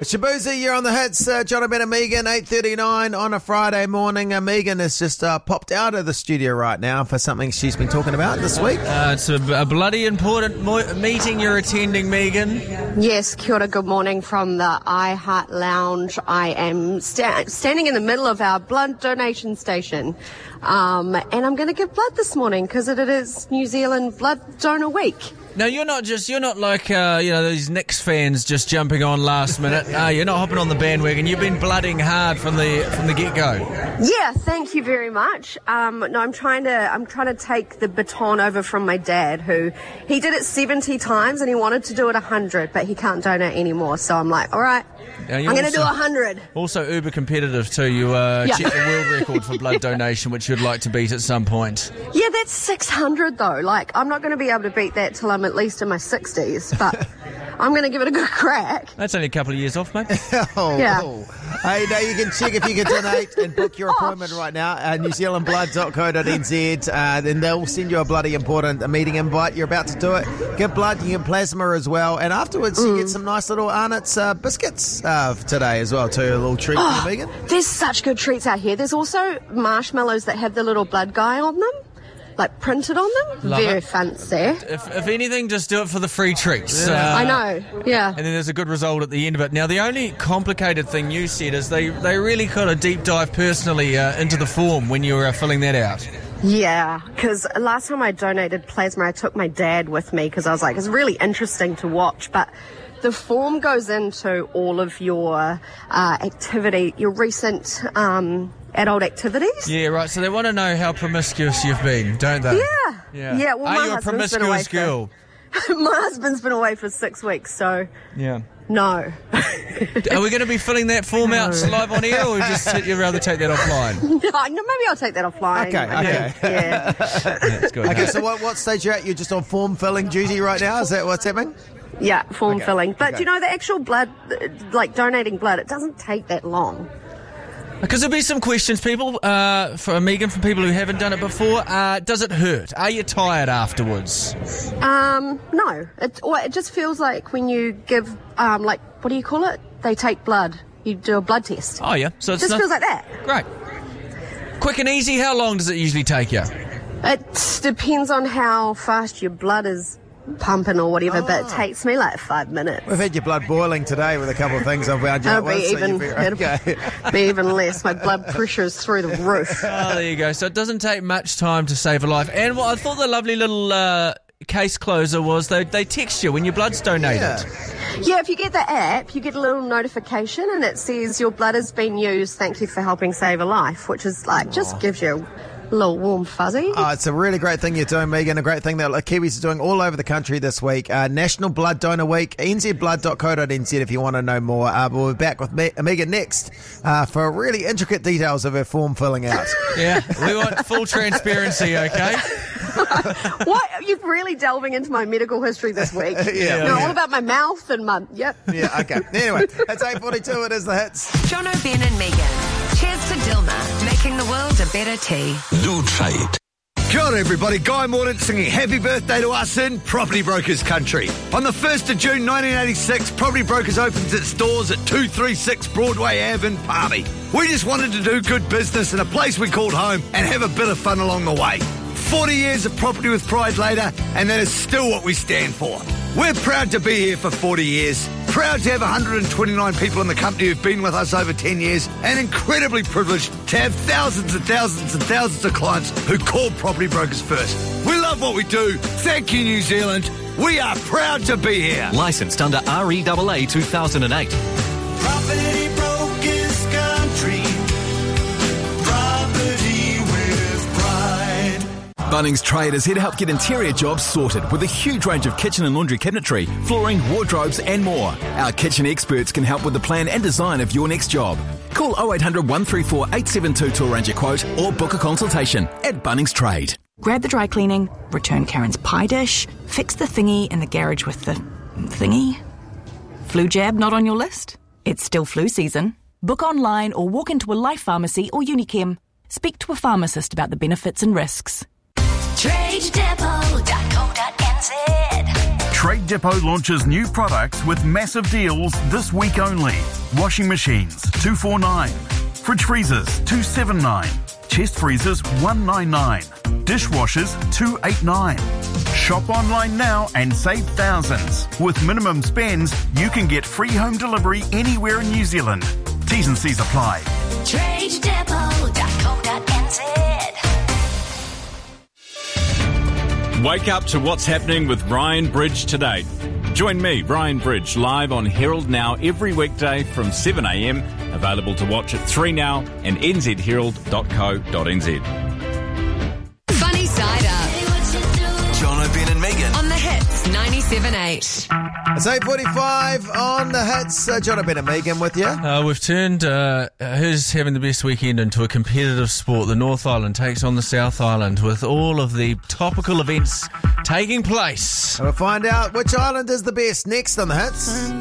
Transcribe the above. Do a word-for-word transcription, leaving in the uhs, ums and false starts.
It's Shabuzi, you're on the hits. Uh, John Ben and Megan, eight thirty-nine on a Friday morning. Uh, Megan has just uh, popped out of the studio right now for something she's been talking about this week. Uh, it's a, a bloody important mo- meeting you're attending, Megan. Yes, kia ora, good morning from the iHeart Lounge. I am sta- standing in the middle of our blood donation station. Um, and I'm going to give blood this morning because it is New Zealand Blood Donor Week. Now, you're not just, you're not like, uh, you know, these Knicks fans just jumping on last minute. No, you're not hopping on the bandwagon. You've been blooding hard from the from the get-go. Yeah, thank you very much. Um, no, I'm trying to, I'm trying to take the baton over from my dad, who, he did it seventy times and he wanted to do it one hundred, but he can't donate anymore. So I'm like, all right, I'm going to do one hundred. Also uber competitive too. You uh, Yeah. checked the world record for blood donation, which you'd like to beat at some point. Yeah, that's six hundred though. Like, I'm not going to be able to beat that till I'm at least in my sixties, but I'm going to give it a good crack. That's only a couple of years off, mate. oh, Yeah. oh. Hey, now you can check if you can donate and book your appointment right now at new zealand blood dot co dot n z. Uh, then they'll send you a bloody important a meeting invite. You're about to do it. Get blood, you get plasma as well. And afterwards, Mm. you get some nice little Arnott's uh, biscuits uh, today as well, too. A little treat for you, Megan. There's such good treats out here. There's also marshmallows that have the little blood guy on them, like printed on them. Love Very it. fancy. If, if anything, just do it for the free treats. Uh, I know, yeah. And then there's a good result at the end of it. Now, the only complicated thing you said is they, they really got a deep dive personally uh, into the form when you were uh, filling that out. Yeah, because last time I donated plasma, I took my dad with me because I was like, it's really interesting to watch. But the form goes into all of your uh, activity, your recent um, adult activities. Yeah, right. So they want to know how promiscuous you've been, don't they? Yeah. Yeah. Yeah, well, Are my you a husband's been away promiscuous for- girl? My husband's been away for six weeks, so Yeah. no. Are we going to be be that form out live on air, or just you'd rather take that offline? no, no, maybe I'll take that offline. Okay, okay. Yeah. That's good. Okay, so what, what stage you're at? You're just on form filling duty right now? Is that what's happening? Yeah, form Okay, filling. But okay. you know, the actual blood, uh, like donating blood, it doesn't take that long. Because there'll be some questions, people, uh, for Megan, from people who haven't done it before. Uh, does it hurt? Are you tired afterwards? Um, no. It, or it just feels like when you give, um, like, what do you call it? They take blood. You do a blood test. Oh, yeah. So It it's just not- feels like that. Great. Quick and easy. How long does it usually take you? It depends on how fast your blood is pumping or whatever, but it takes me like five minutes. We've had your blood boiling today with a couple of things I've wound you up It'll be with. so even, you'll be- okay. it'll be even less. My blood pressure is through the roof. Oh, there you go. So it doesn't take much time to save a life. And what I thought the lovely little uh, case closer was they, they text you when your blood's donated. Yeah. Yeah, if you get the app, you get a little notification and it says your blood has been used. Thank you for helping save a life, which is like, just gives you a little warm fuzzy. Oh, it's a really great thing you're doing, Megan. A great thing that Kiwis are doing all over the country this week. Uh, National Blood Donor Week, n z blood dot co dot n z if you want to know more. Uh, but we'll be back with Me- Megan next uh, for really intricate details of her form filling out. Yeah, we want full transparency, okay? What? You're really delving into my medical history this week. Yeah. No, Yeah. all about my mouth and my, yep. Yeah, okay. Anyway, it's eight forty-two. It is the hits. John O'Ben and Megan. Cheers to Dilma, making the world a better tea. Do trade. Kia ora everybody, Guy Mordaunt singing happy birthday to us in Property Brokers country. On the first of June nineteen eighty-six, Property Brokers opens its doors at two thirty-six Broadway Ave in Palmy. We just wanted to do good business in a place we called home and have a bit of fun along the way. forty years of property with pride later, and that is still what we stand for. We're proud to be here for forty years, proud to have one hundred twenty-nine people in the company who've been with us over ten years, and incredibly privileged to have thousands and thousands and thousands of clients who call Property Brokers first. We love what we do. Thank you, New Zealand. We are proud to be here. Licensed under R E A A two thousand eight. Property Brokers Country. Property with pride. Bunnings Trade is here to help get interior jobs sorted with a huge range of kitchen and laundry cabinetry, flooring, wardrobes and more. Our kitchen experts can help with the plan and design of your next job. Call oh eight hundred, one three four, eight seven two to arrange a quote or book a consultation at Bunnings Trade. Grab the dry cleaning, return Karen's pie dish, fix the thingy in the garage with the thingy. Flu jab not on your list? It's still flu season. Book online or walk into a Life Pharmacy or Unichem. Speak to a pharmacist about the benefits and risks. trade depot dot co dot n z Trade Depot launches new products with massive deals this week only. Washing machines, two forty-nine. Fridge freezers, two seventy-nine. Chest freezers, one ninety-nine. Dishwashers, two eighty-nine. Shop online now and save thousands. With minimum spends, you can get free home delivery anywhere in New Zealand. T's and C's apply. trade depot dot co dot n z. Wake up to what's happening with Ryan Bridge today. Join me, Ryan Bridge, live on Herald Now every weekday from seven a m. Available to watch at three now and n z herald dot co dot n z. Funny Side Up. John O'Ben and Megan. On the Hits ninety-seven point eight. It's eight forty-five on the Hits. Uh, John O'Ben and Megan with you. Uh, we've turned uh, who's having the best weekend into a competitive sport. The North Island takes on the South Island with all of the topical events taking place. And we'll find out which island is the best next on the Hits.